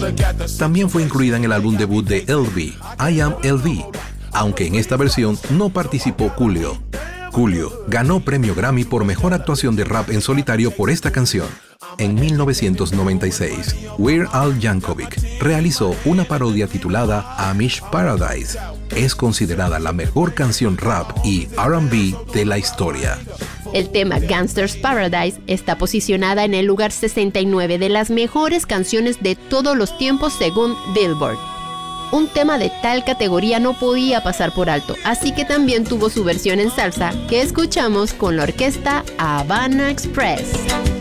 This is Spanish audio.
También fue incluida en el álbum debut de LV, I Am LV, aunque en esta versión no participó Coolio. Coolio ganó premio Grammy por mejor actuación de rap en solitario por esta canción. En 1996, Weird Al Yankovic realizó una parodia titulada Amish Paradise. Es considerada la mejor canción rap y R&B de la historia. El tema Gangsta's Paradise está posicionada en el lugar 69 de las mejores canciones de todos los tiempos según Billboard. Un tema de tal categoría no podía pasar por alto, así que también tuvo su versión en salsa que escuchamos con la orquesta Havana Express.